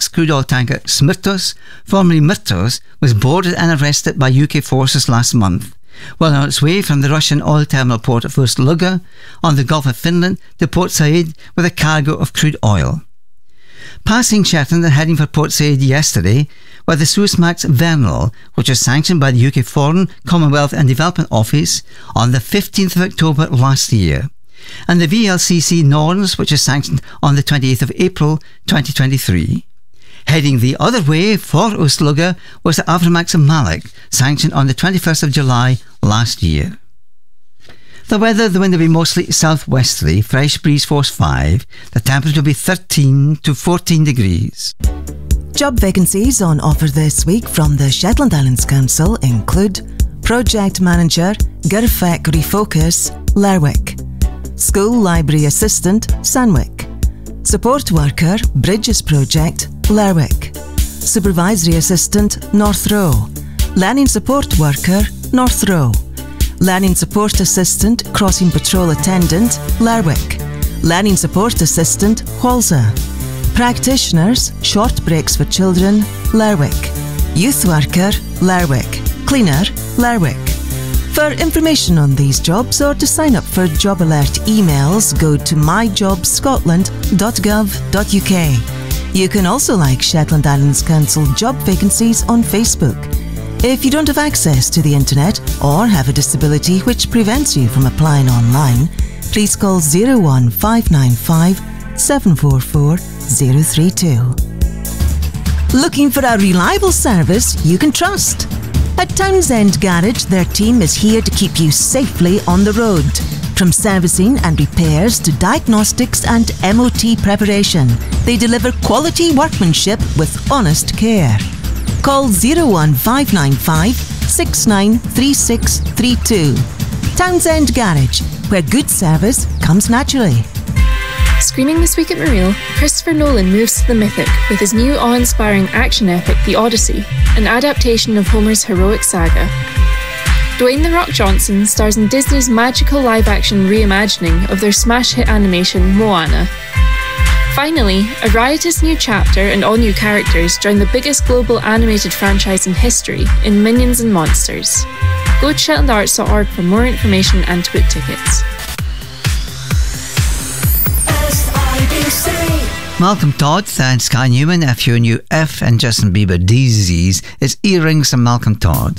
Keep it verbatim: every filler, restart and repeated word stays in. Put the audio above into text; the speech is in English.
crude oil tanker Smirtos, formerly Myrtos, was boarded and arrested by U K forces last month, while on its way from the Russian oil terminal port of Ust-Luga on the Gulf of Finland to Port Said with a cargo of crude oil. Passing Shetland and heading for Port Said yesterday were the Suezmax Vernal, which was sanctioned by the U K Foreign, Commonwealth and Development Office on the fifteenth of October last year, and the V L C C Norns, which was sanctioned on the twenty-eighth of April twenty twenty-three. Heading the other way for Ust-Luga was the Avramax Malik, sanctioned on the twenty-first of July last year. The weather, the wind will be mostly southwesterly, fresh breeze force five. The temperature will be thirteen to fourteen degrees. Job vacancies on offer this week from the Shetland Islands Council include Project Manager, Gyrfec Refocus, Lerwick, School Library Assistant, Sandwick, Support Worker, Bridges Project, Lerwick, Supervisory Assistant, North Row, Learning Support Worker, North Row, Learning Support Assistant, Crossing Patrol Attendant, Lerwick, Learning Support Assistant, Walser, Practitioners, Short Breaks for Children, Lerwick, Youth Worker, Lerwick, Cleaner, Lerwick. For information on these jobs or to sign up for Job Alert emails, go to my jobs scotland dot gov dot U K. You can also like Shetland Islands Council job vacancies on Facebook. If you don't have access to the internet or have a disability which prevents you from applying online, please call zero one five nine five, seven four four, zero three two. Looking for a reliable service you can trust? At Townsend Garage, their team is here to keep you safely on the road. From servicing and repairs to diagnostics and M O T preparation, they deliver quality workmanship with honest care. Call zero one five nine five, six nine three six three two. Townsend Garage, where good service comes naturally. Screening this week at Mareel, Christopher Nolan moves to the mythic with his new awe-inspiring action epic The Odyssey, an adaptation of Homer's heroic saga. Dwayne "The Rock" Johnson stars in Disney's magical live-action reimagining of their smash hit animation Moana. Finally, a riotous new chapter and all new characters join the biggest global animated franchise in history in Minions and Monsters. Go to shetland arts dot org for more information and to book tickets. Malcolm Todd and Sky Newman, F U N U F, and Justin Bieber, Disease, is Earrings and Malcolm Todd.